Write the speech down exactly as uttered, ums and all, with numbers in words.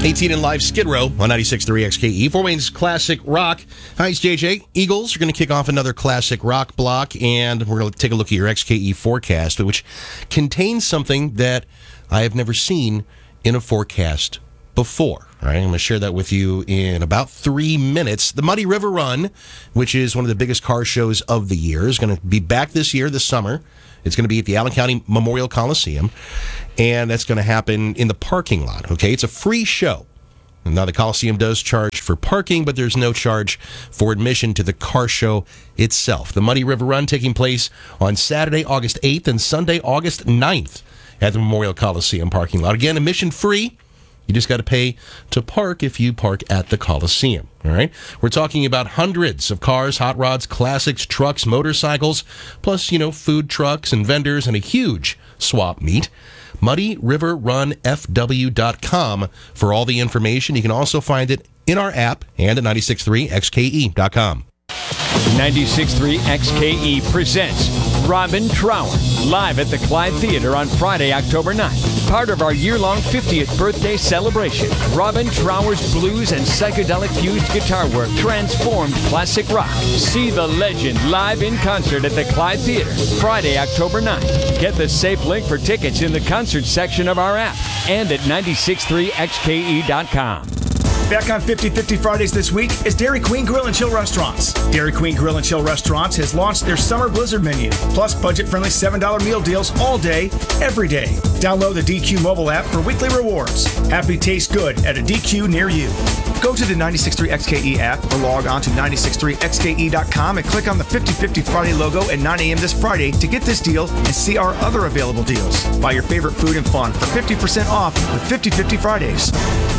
eighteen in live Skid Row on ninety-six point three X K E. Fort Wayne's Classic Rock. Hi, it's J J. Eagles are going to kick off another Classic Rock block, and we're going to take a look at your X K E forecast, which contains something that I have never seen in a forecast before. All right, I'm going to share that with you in about three minutes. The Muddy River Run, which is one of the biggest car shows of the year, is going to be back this year, this summer. It's going to be at the Allen County Memorial Coliseum, and that's going to happen in the parking lot, okay? It's a free show. Now, the Coliseum does charge for parking, but there's no charge for admission to the car show itself. The Muddy River Run taking place on Saturday, August eighth, and Sunday, August ninth at the Memorial Coliseum parking lot. Again, admission free. You just got to pay to park if you park at the Coliseum, all right? We're talking about hundreds of cars, hot rods, classics, trucks, motorcycles, plus, you know, food trucks and vendors and a huge swap meet. Muddy River Run F W dot com for all the information. You can also find it in our app and at ninety-six point three X K E dot com. ninety-six point three X K E presents Robin Trower live at the Clyde Theater on Friday, October ninth. Part of our year-long fiftieth birthday celebration, Robin Trower's blues and psychedelic-fused guitar work transformed classic rock. See the legend live in concert at the Clyde Theater, Friday, October ninth. Get the safe link for tickets in the concert section of our app and at ninety-six point three X K E dot com. Back on fifty fifty Fridays this week is Dairy Queen Grill and Chill Restaurants. Dairy Queen Grill and Chill Restaurants has launched their Summer Blizzard menu, plus budget-friendly seven dollar meal deals all day, every day. Download the D Q mobile app for weekly rewards. Happy tastes good at a D Q near you. Go to the ninety-six point three X K E app or log on to ninety-six point three X K E dot com and click on the fifty fifty Friday logo at nine a.m. this Friday to get this deal and see our other available deals. Buy your favorite food and fun for fifty percent off with fifty fifty Fridays.